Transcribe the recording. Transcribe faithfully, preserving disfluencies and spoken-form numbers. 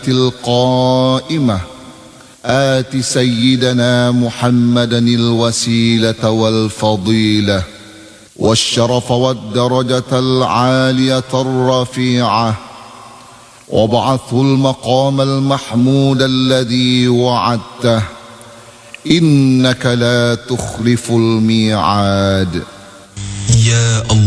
القائمة آت سيدنا محمدا الوسيلة والفضيلة والشرف والدرجة العالية الرفيعة، وابعثه المقام المحمود الذي وعدته، إنك لا تخلف الميعاد. يا الله.